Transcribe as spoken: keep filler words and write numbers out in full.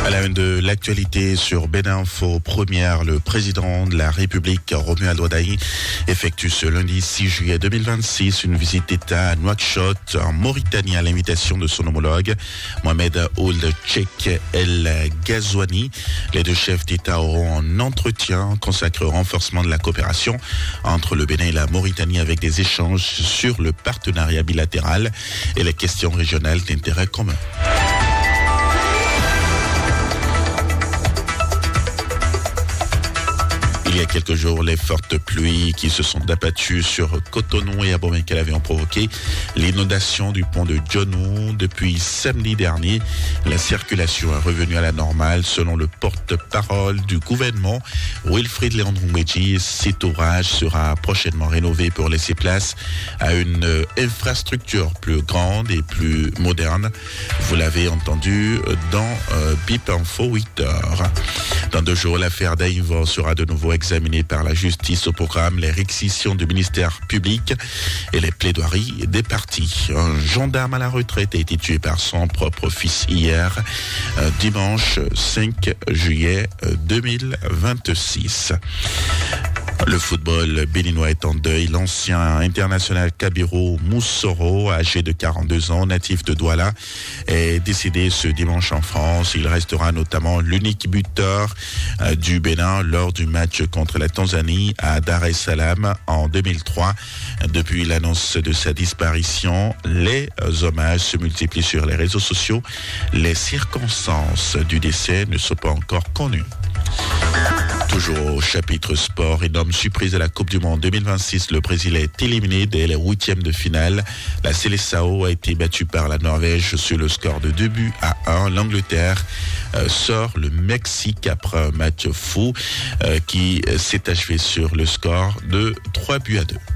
À la une de l'actualité sur Bénin Info Première, le président de la République, Romuald Wadaï, effectue ce lundi six juillet deux mille vingt-six une visite d'État à Nouakchott, en Mauritanie, à l'invitation de son homologue, Mohamed Ould Cheikh El Ghazouani. Les deux chefs d'État auront un entretien consacré au renforcement de la coopération entre le Bénin et la Mauritanie, avec des échanges sur le partenariat bilatéral et les questions régionales d'intérêt commun. Il y a quelques jours, les fortes pluies qui se sont abattues sur Cotonou et Abomey-Calavi ont provoqué l'inondation du pont de Djonou. Depuis samedi dernier, la circulation est revenue à la normale selon le porte-parole du gouvernement, Wilfried Léandron-Mbedji. Cet ouvrage sera prochainement rénové pour laisser place à une infrastructure plus grande et plus moderne. Vous l'avez entendu dans euh, Bip Info huit heures. Dans deux jours, l'affaire Daïvo sera de nouveau examinée par la justice. Au programme, les réquisitions du ministère public et les plaidoiries des partis. Un gendarme à la retraite a été tué par son propre fils hier, euh, dimanche cinq juillet deux mille vingt-six. Le football béninois est en deuil. L'ancien international Kabirou Moussoro, âgé de quarante-deux ans, natif de Douala, est décédé ce dimanche en France. Il restera notamment l'unique buteur euh, du Bénin lors du match contre la Tanzanie à Dar es Salaam en deux mille trois. Depuis l'annonce de sa disparition, les hommages se multiplient sur les réseaux sociaux. Les circonstances du décès ne sont pas encore connues. Toujours au chapitre sport, énorme surprise à la Coupe du Monde deux mille vingt-six. Le Brésil est éliminé dès les huitièmes de finale. La Seleção a été battue par la Norvège sur le score de deux buts à un. L'Angleterre euh, sort le Mexique après un match fou euh, qui s'est achevé sur le score de trois buts à deux.